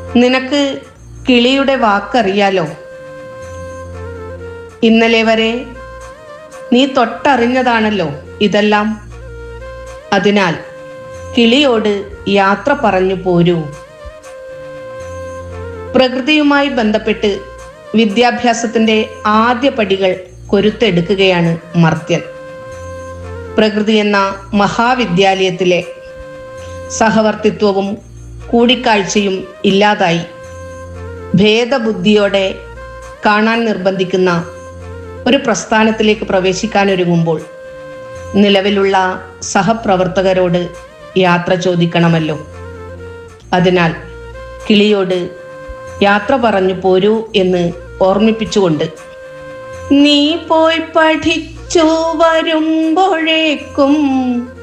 നിനക്ക് കിളിയുടെ വാക്കറിയാലോ. ഇന്നലെ വരെ നീ തൊട്ടറിഞ്ഞതാണല്ലോ ഇതെല്ലാം. അതിനാൽ കിളിയോട് യാത്ര പറഞ്ഞു പോരൂ. പ്രകൃതിയുമായി ബന്ധപ്പെട്ട് വിദ്യാഭ്യാസത്തിന്റെ ആദ്യ പടികൾ കൊരുത്തെടുക്കുകയാണ് മർത്യൻ. പ്രകൃതി എന്ന മഹാവിദ്യാലയത്തിലെ സഹവർത്തിത്വവും കൂടിക്കാഴ്ചയും ഇല്ലാതായി ഭേദബുദ്ധിയോടെ കാണാൻ നിർബന്ധിക്കുന്ന ഒരു പ്രസ്ഥാനത്തിലേക്ക് പ്രവേശിക്കാനൊരുങ്ങുമ്പോൾ നിലവിലുള്ള സഹപ്രവർത്തകരോട് യാത്ര ചോദിക്കണമല്ലോ. അതിനാൽ കിളിയോട് യാത്ര പറഞ്ഞു പോരൂ എന്ന് ഓർമ്മിപ്പിച്ചുകൊണ്ട്, നീ പോയി പഠിച്ചു വരുമ്പോഴേക്കും